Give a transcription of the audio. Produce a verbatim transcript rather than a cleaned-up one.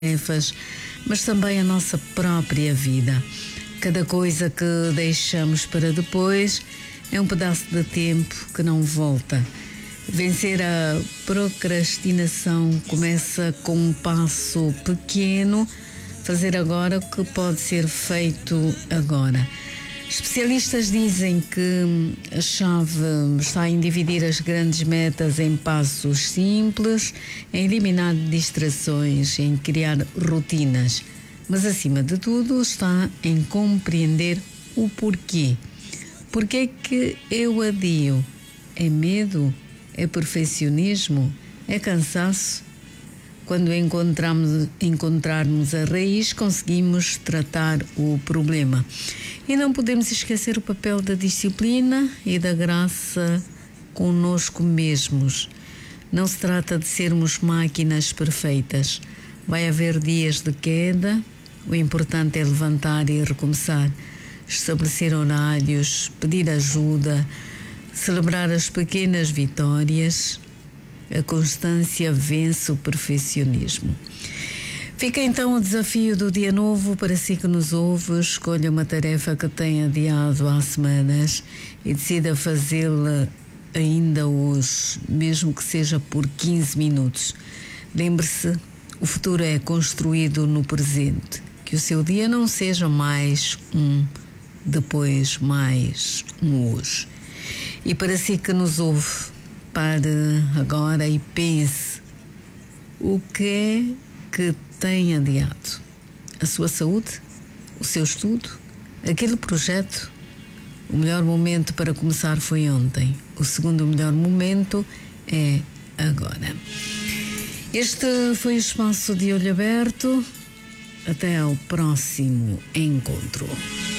tarefas, mas também a nossa própria vida. Cada coisa que deixamos para depois é um pedaço de tempo que não volta. Vencer a procrastinação começa com um passo pequeno, fazer agora o que pode ser feito agora. Especialistas dizem que a chave está em dividir as grandes metas em passos simples, em eliminar distrações, em criar rotinas. Mas, acima de tudo, está em compreender o porquê. Porquê que eu adio? É medo? É perfeccionismo? É cansaço? Quando encontramos, encontrarmos a raiz, conseguimos tratar o problema. E não podemos esquecer o papel da disciplina e da graça conosco mesmos. Não se trata de sermos máquinas perfeitas. Vai haver dias de queda. O importante é levantar e recomeçar. Estabelecer horários, pedir ajuda, celebrar as pequenas vitórias. A constância vence o perfeccionismo. Fica então o desafio do dia novo para si que nos ouve. Escolha uma tarefa que tenha adiado há semanas e decida fazê-la ainda hoje, mesmo que seja por quinze minutos. Lembre-se, o futuro é construído no presente. Que o seu dia não seja mais um depois, mais um hoje. E para si que nos ouve, pare agora e pense o que é que tem adiado. A sua saúde? O seu estudo? Aquele projeto? O melhor momento para começar foi ontem. O segundo melhor momento é agora. Este foi o Espaço de Olho Aberto. Até ao próximo encontro.